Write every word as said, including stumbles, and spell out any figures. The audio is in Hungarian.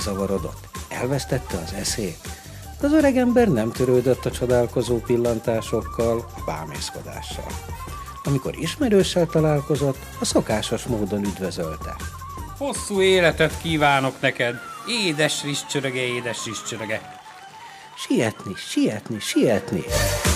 megzavarodott, elvesztette az eszét. De az öregember nem törődött a csodálkozó pillantásokkal, a bámészkodással. Amikor ismerőssel találkozott, a szokásos módon üdvözölte. Hosszú életet kívánok neked, édes rizscsöröge, édes rizscsöröge. Sietni, sietni, sietni!